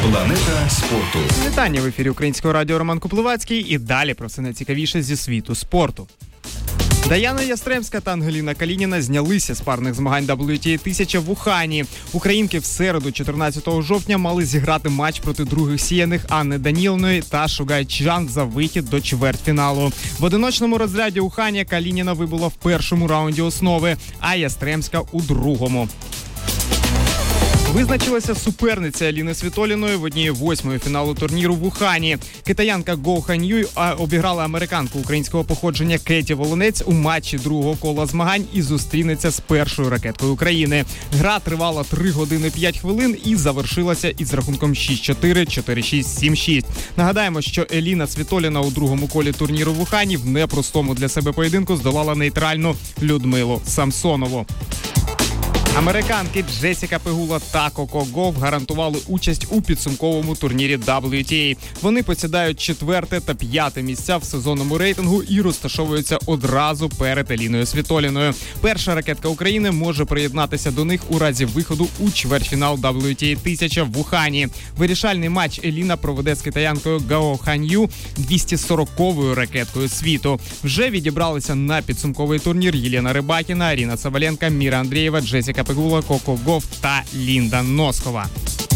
Планета спорту. Вітання в ефірі Українського радіо. Роман Куплевацький. І далі про все найцікавіше зі світу спорту. Даяна Ястремська та Ангеліна Калініна знялися з парних змагань WTA 1000 в Ухані. Українки в середу, 14 жовтня, мали зіграти матч проти других сіяних Анни Даніловної та Шугай Чжан за вихід до чвертьфіналу. В одиночному розряді Ухані Калініна вибула в першому раунді основи, а Ястремська у другому. Визначилася суперниця Аліни Світоліної в одній восьмої фіналу турніру в Ухані. Китаянка Го Ханьюй обіграла американку українського походження Кеті Волонець у матчі другого кола змагань і зустрінеться з першою ракеткою України. Гра тривала 3 години 5 хвилин і завершилася із рахунком 6-4, 4-6, 7-6. Нагадаємо, що Еліна Світоліна у другому колі турніру в Ухані в непростому для себе поєдинку здолала нейтральну Людмилу Самсонову. Американки Джесіка Пегула та Коко Гауф гарантували участь у підсумковому турнірі WTA. Вони посідають 4-те та 5-те місця в сезонному рейтингу і розташовуються одразу перед Еліною Світоліною. Перша ракетка України може приєднатися до них у разі виходу у чвертьфінал WTA 1000 в Ухані. Вирішальний матч Еліна проведе з китаянкою Гао Ханью, 240-ю ракеткою світу. Вже відібралися на підсумковий турнір Єлена Рибакіна, Аріна Саваленка, Міра Андрієва, Джесіка Пегула, Коко Гауф та Лінда Носкова.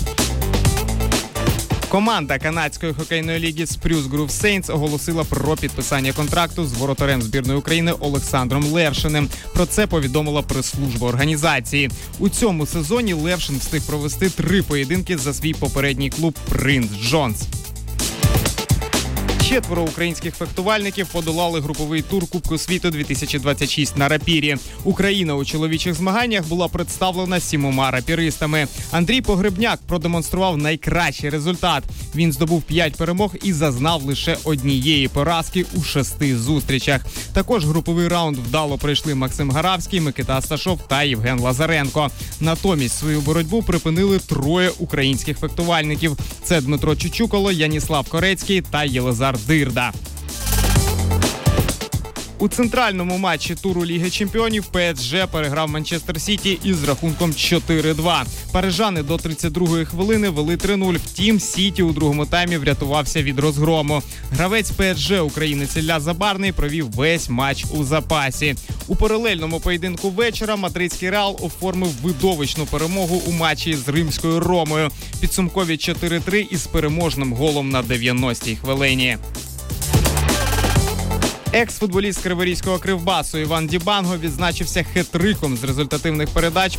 Команда канадської хокейної ліги Spruce Grove Saints оголосила про підписання контракту з воротарем збірної України Олександром Левшиним. Про це повідомила прес-служба організації. У цьому сезоні Левшин встиг провести 3 поєдинки за свій попередній клуб «Принц Джонс». 4 українських фехтувальників подолали груповий тур Кубку світу 2026 на рапірі. Україна у чоловічих змаганнях була представлена 7 рапіристами. Андрій Погребняк продемонстрував найкращий результат. Він здобув 5 перемог і зазнав лише однієї поразки у 6 зустрічах. Також груповий раунд вдало пройшли Максим Гаравський, Микита Асташов та Євген Лазаренко. Натомість свою боротьбу припинили 3 українських фехтувальників. Це Дмитро Чучуколо, Яніслав Корецький та Єлизар Дирда. У центральному матчі туру Ліги чемпіонів ПСЖ переграв Манчестер Сіті із рахунком 4-2. Парижани до 32-ї хвилини вели 3-0. Втім, Сіті у другому таймі врятувався від розгрому. Гравець ПСЖ, українець Ілля Забарний, провів весь матч у запасі. У паралельному поєдинку вечора мадридський Реал оформив видовищну перемогу у матчі з римською Ромою. Підсумкові 4-3 із переможним голом на 90-й хвилині. Екс-футболіст криворізького Кривбасу Іван Дібанго відзначився хет-триком з результативних передач